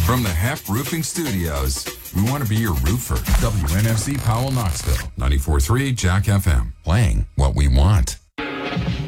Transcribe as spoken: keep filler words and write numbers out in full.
From the Hep Roofing Studios, we want to be your roofer. W N F C Powell, Knoxville, ninety-four point three Jack F M. Playing what we want.